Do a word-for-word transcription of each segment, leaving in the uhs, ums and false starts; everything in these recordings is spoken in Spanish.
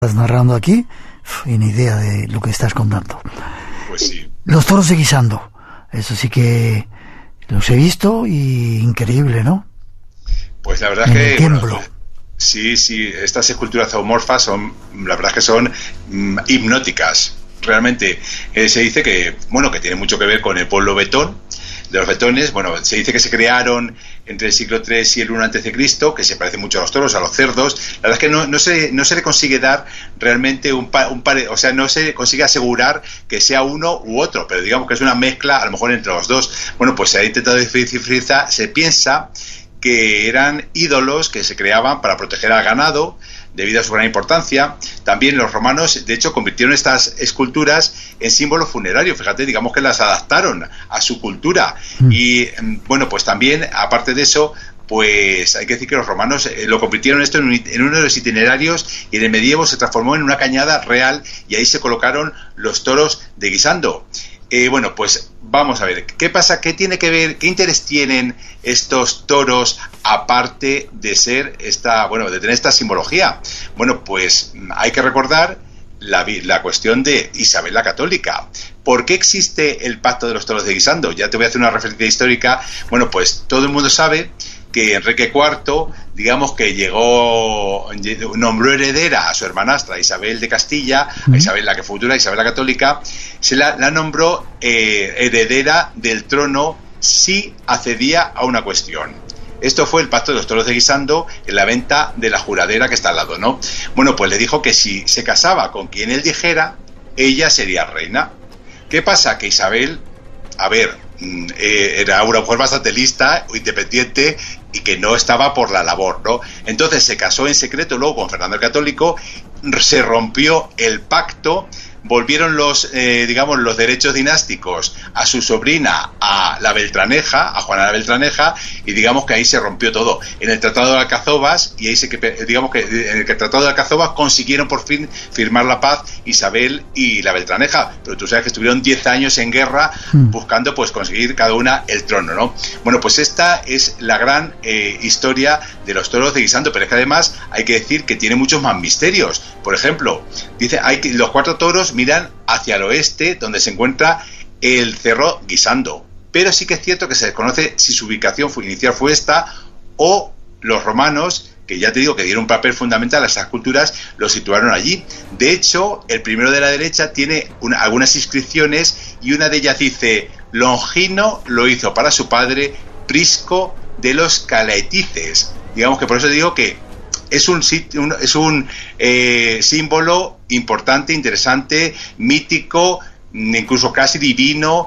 Estás narrando aquí y ni idea de lo que estás contando. Pues sí. Los toros de Guisando, eso sí que los he visto y increíble, ¿no? Pues la verdad en que... el templo. Bueno, sí, sí, estas esculturas zoomorfas son, la verdad que son mm, hipnóticas. Realmente eh, se dice que, bueno, que tiene mucho que ver con el pueblo betón, de los betones. Bueno, se dice que se crearon entre el siglo tres y el uno antes de Cristo, que se parece mucho a los toros, a los cerdos. La verdad es que no, no, se, no se le consigue dar realmente un par, un par, o sea, no se consigue asegurar que sea uno u otro, pero digamos que es una mezcla a lo mejor entre los dos. Bueno, pues se ha intentado diferenciar, se piensa que eran ídolos que se creaban para proteger al ganado debido a su gran importancia. También los romanos, de hecho, convirtieron estas esculturas en símbolos funerarios. Fíjate, digamos que las adaptaron a su cultura. Mm. Y, bueno, pues también, aparte de eso, pues hay que decir que los romanos eh, lo convirtieron esto en, un, en uno de los itinerarios, y en el medievo se transformó en una cañada real, y ahí se colocaron los toros de Guisando. Eh, bueno, pues vamos a ver, ¿qué pasa? ¿Qué tiene que ver? ¿Qué interés tienen estos toros aparte de ser esta, bueno, de tener esta simbología? Bueno, pues hay que recordar la, la cuestión de Isabel la Católica. ¿Por qué existe el pacto de los toros de Guisando? Ya te voy a hacer una referencia histórica. Bueno, pues todo el mundo sabe que Enrique cuarto, digamos que llegó, nombró heredera a su hermanastra Isabel de Castilla, a Isabel la que futura, Isabel la Católica, se la, la nombró eh, heredera del trono si accedía a una cuestión. Esto fue el pacto de los toros de Guisando en la venta de la Juradera que está al lado, ¿no? Bueno, pues le dijo que si se casaba con quien él dijera, ella sería reina. ¿Qué pasa? Que Isabel, a ver, eh, era una mujer bastante lista, independiente, y que no estaba por la labor, ¿no? Entonces se casó en secreto luego con Fernando el Católico, se rompió el pacto, volvieron los, eh, digamos, los derechos dinásticos a su sobrina, a la Beltraneja, a Juana la Beltraneja, y digamos que ahí se rompió todo. En el Tratado de Alcazobas, y ahí se que, digamos que en el Tratado de Alcazobas consiguieron por fin firmar la paz Isabel y la Beltraneja, pero tú sabes que estuvieron diez años en guerra buscando pues conseguir cada una el trono, ¿no? Bueno, pues esta es la gran eh, historia de los toros de Guisando, pero es que además hay que decir que tiene muchos más misterios. Por ejemplo, dice, hay que, los cuatro toros miran hacia el oeste, donde se encuentra el Cerro Guisando, pero sí que es cierto que se desconoce si su ubicación fue, inicial fue esta, o los romanos, que ya te digo que dieron un papel fundamental a estas culturas, lo situaron allí. De hecho, el primero de la derecha tiene una, algunas inscripciones, y una de ellas dice: Longino lo hizo para su padre Prisco de los Calaetices. Digamos que por eso digo que es un, un, es un eh, símbolo importante, interesante, mítico, incluso casi divino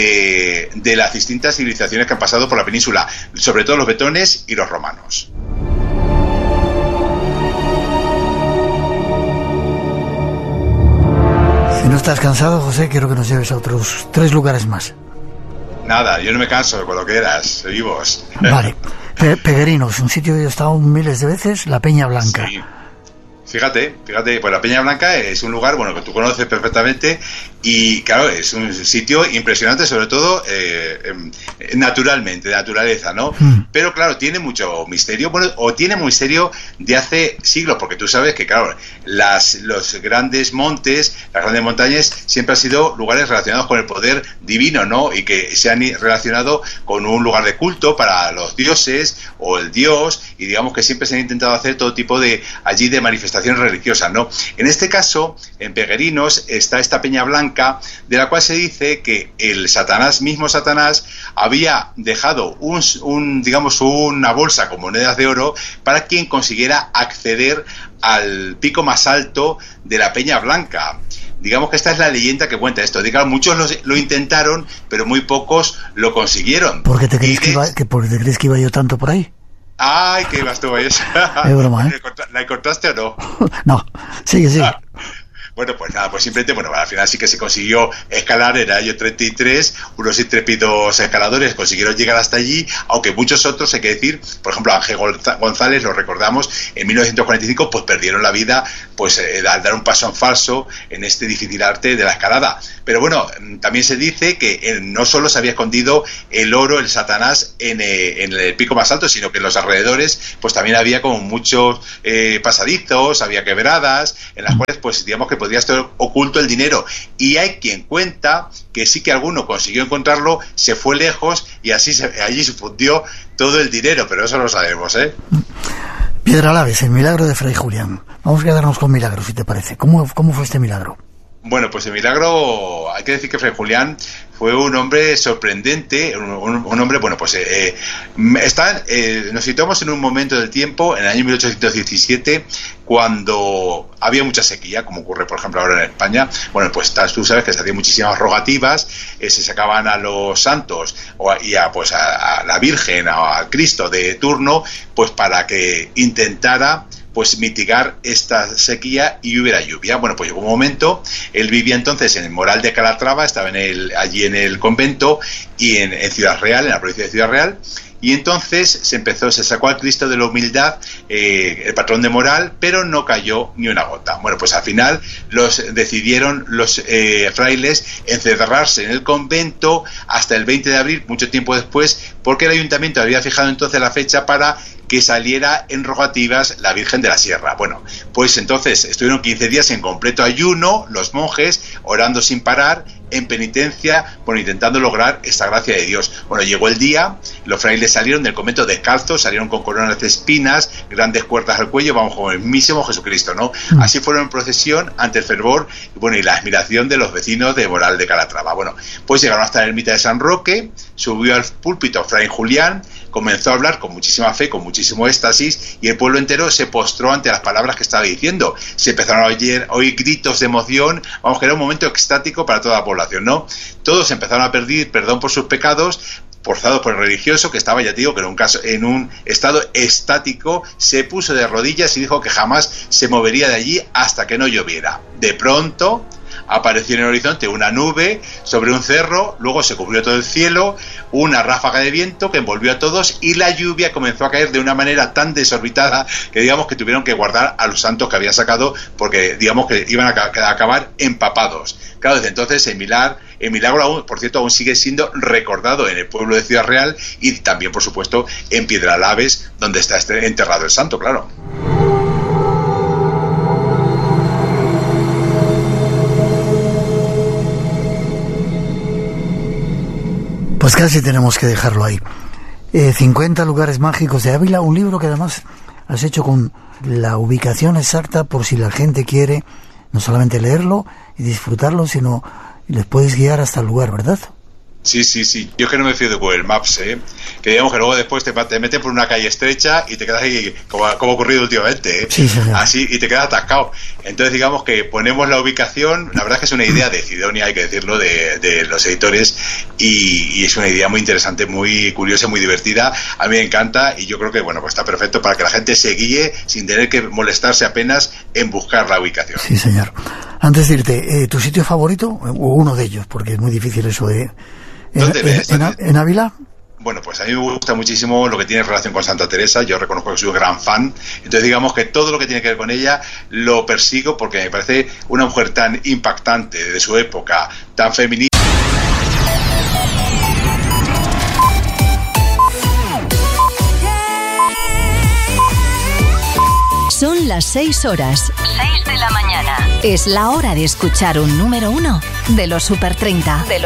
de, de las distintas civilizaciones que han pasado por la península, sobre todo los betones y los romanos. Si no estás cansado, José, quiero que nos lleves a otros tres lugares más. Nada, yo no me canso, cuando quieras, seguimos. Vale. Pe- Peguerinos, un sitio que he estado miles de veces, la Peña Blanca. Sí. Fíjate, fíjate, pues la Peña Blanca es un lugar, bueno, que tú conoces perfectamente, y claro, es un sitio impresionante, sobre todo eh, eh, naturalmente, de naturaleza, ¿no? Mm. Pero claro, tiene mucho misterio, bueno, o tiene misterio de hace siglos, porque tú sabes que, claro, las, los grandes montes, las grandes montañas, siempre han sido lugares relacionados con el poder divino, ¿no? Y que se han relacionado con un lugar de culto para los dioses, o el dios, y digamos que siempre se han intentado hacer todo tipo de, allí de manifestaciones religiosas, ¿no? En este caso, en Peguerinos, está esta Peña Blanca, de la cual se dice que el Satanás, mismo Satanás, había dejado un, un digamos, una bolsa con monedas de oro para quien consiguiera acceder al pico más alto de la Peña Blanca. Digamos que esta es la leyenda que cuenta esto. Digamos, muchos lo, lo intentaron, pero muy pocos lo consiguieron. ¿Por qué te crees, que iba, que por, te crees que iba yo tanto por ahí? Ay, que ibas tú, ¿eh? Es broma, ¿eh? ¿La encontraste o no? No, sigue, sigue. Ah. Bueno, pues nada, pues simplemente, bueno, al final sí que se consiguió escalar en el año treinta y tres, unos intrépidos escaladores consiguieron llegar hasta allí, aunque muchos otros, hay que decir, por ejemplo, Ángel González, lo recordamos, en mil novecientos cuarenta y cinco, pues perdieron la vida pues eh, dar, dar un paso en falso en este difícil arte de la escalada. Pero bueno, también se dice que eh, no solo se había escondido el oro, el Satanás, en, eh, en el pico más alto, sino que en los alrededores pues también había como muchos eh, pasadizos, había quebradas, en las cuales pues digamos que podría estar oculto el dinero. Y hay quien cuenta que sí que alguno consiguió encontrarlo, se fue lejos y así se, allí se fundió todo el dinero, pero eso lo sabemos, ¿eh? Piedralaves, el milagro de Fray Julián. Vamos a quedarnos con milagros, si te parece. ¿Cómo, cómo fue este milagro? Bueno, pues el milagro, hay que decir que Fray Julián fue un hombre sorprendente, un, un, un hombre, bueno, pues eh, está, eh, nos situamos en un momento del tiempo, en el año mil ochocientos diecisiete, cuando había mucha sequía, como ocurre, por ejemplo, ahora en España. Bueno, pues tú sabes que se hacían muchísimas rogativas, eh, se sacaban a los santos o a, y a, pues a, a la Virgen, a, a Cristo de turno, pues para que intentara pues mitigar esta sequía y hubiera lluvia. Bueno, pues llegó un momento, él vivía entonces en el Moral de Calatrava, estaba en el, allí en el convento y en, en Ciudad Real, en la provincia de Ciudad Real, y entonces se empezó, se sacó al Cristo de la humildad, eh, el patrón de Moral, pero no cayó ni una gota. Bueno, pues al final los decidieron los eh, frailes encerrarse en el convento hasta el veinte de abril, mucho tiempo después, porque el ayuntamiento había fijado entonces la fecha para que saliera en rogativas la Virgen de la Sierra. Bueno, pues entonces estuvieron quince días en completo ayuno, los monjes, orando sin parar, en penitencia, bueno, intentando lograr esta gracia de Dios. Bueno, llegó el día, los frailes salieron del convento descalzos, salieron con coronas de espinas, grandes cuerdas al cuello, vamos, como el mismísimo Jesucristo, ¿no? Mm. Así fueron en procesión ante el fervor, bueno, y la admiración de los vecinos de Moral de Calatrava. Bueno, pues llegaron hasta la ermita de San Roque, subió al púlpito Fray Julián, comenzó a hablar con muchísima fe, con muchísimo éxtasis, y el pueblo entero se postró ante las palabras que estaba diciendo. Se empezaron a oír, a oír gritos de emoción, vamos, que era un momento extático para toda la población, ¿no? Todos empezaron a pedir perdón por sus pecados, forzados por el religioso, que estaba, ya te digo, que en un caso, en un estado estático, se puso de rodillas y dijo que jamás se movería de allí hasta que no lloviera. De pronto apareció en el horizonte una nube sobre un cerro, luego se cubrió todo el cielo, una ráfaga de viento que envolvió a todos y la lluvia comenzó a caer de una manera tan desorbitada que digamos que tuvieron que guardar a los santos que había sacado porque digamos que iban a, a acabar empapados. Claro, desde entonces el milagro, el milagro aún, por cierto, aún sigue siendo recordado en el pueblo de Ciudad Real y también, por supuesto, en Piedralaves, donde está enterrado el santo, claro. Pues casi tenemos que dejarlo ahí. Eh, cincuenta lugares mágicos de Ávila, un libro que además has hecho con la ubicación exacta por si la gente quiere no solamente leerlo y disfrutarlo, sino les puedes guiar hasta el lugar, ¿verdad? Sí, sí, sí. Yo es que no me fío de Google Maps, ¿eh? Que digamos que luego después te, te meten por una calle estrecha y te quedas ahí, como, como ha ocurrido últimamente, ¿eh? Sí, sí, sí. Así, y te quedas atascado. Entonces, digamos que ponemos la ubicación, la verdad es que es una idea decidónea, hay que decirlo, de, de los editores, y, y es una idea muy interesante, muy curiosa, muy divertida. A mí me encanta y yo creo que, bueno, pues está perfecto para que la gente se guíe sin tener que molestarse apenas en buscar la ubicación. Sí, señor. Antes de irte, eh, ¿tu sitio favorito? O uno de ellos, porque es muy difícil eso de... ¿En, ¿Dónde ves? En, en, en Ávila? Bueno, pues a mí me gusta muchísimo lo que tiene relación con Santa Teresa, yo reconozco que soy un gran fan, entonces digamos que todo lo que tiene que ver con ella lo persigo porque me parece una mujer tan impactante de su época, tan feminista. Son las seis horas, seis de la mañana. Es la hora de escuchar un número uno de los Super treinta. De los